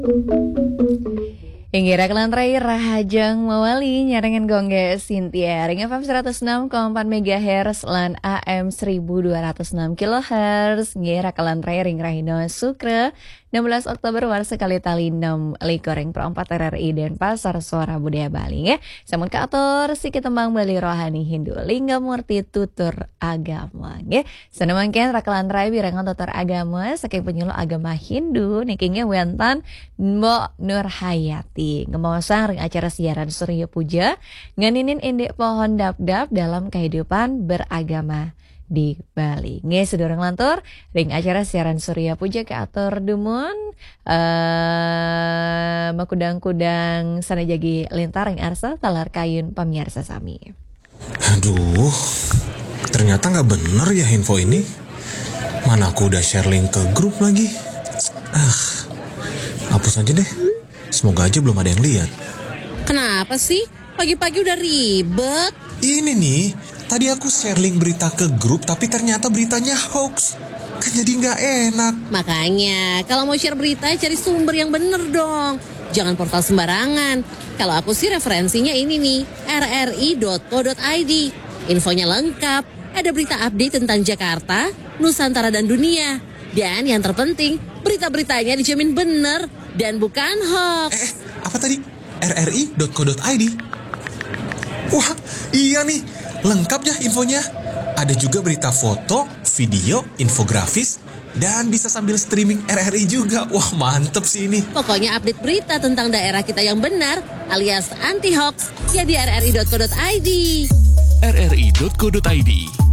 Inggira kelantrai Rahajang Mawali nyarengan gongge Cynthia Ring FM 106,4 MHz lan AM 1206 kHz ngira kelantrai Ring Rahino Sukre 16 Oktober war sekali tali 6 likoreng perempat RRI dan Pasar Suara Budaya Bali ya. Samun kator si ketembang Bali rohani Hindu lingga murti tutur agama ya. Sanamangken rakelantrai birangan tutur agama saking penyuluh agama Hindu nikingnya wentan Mbok Nur Hayati ngemawasang ring acara siaran Surya Puja nganinin indek pohon dap-dap dalam kehidupan beragama di Bali. Nge sedorong lantur ring acara siaran Surya Puja ke atur dumun makudang-kudang sana jagi lintar ring arsa talar kayun pamirsa sami. Aduh, ternyata nggak bener ya info ini. Mana aku udah share link ke grup lagi. Hapus aja deh. Semoga aja belum ada yang lihat. Kenapa sih? Pagi-pagi udah ribet. Ini nih, tadi aku share link berita ke grup tapi ternyata beritanya hoax. Kan jadi nggak enak. Makanya, kalau mau share berita cari sumber yang bener dong. Jangan portal sembarangan. Kalau aku sih referensinya ini nih, rri.co.id. Infonya lengkap, ada berita update tentang Jakarta, Nusantara dan dunia. Dan yang terpenting, berita-beritanya dijamin bener dan bukan hoax. Apa tadi? rri.co.id. Wah, iya nih. Lengkap ya infonya. Ada juga berita foto, video, infografis, dan bisa sambil streaming RRI juga. Wah, mantep sih ini. Pokoknya update berita tentang daerah kita yang benar alias anti hoax ya di rri.co.id. rri.co.id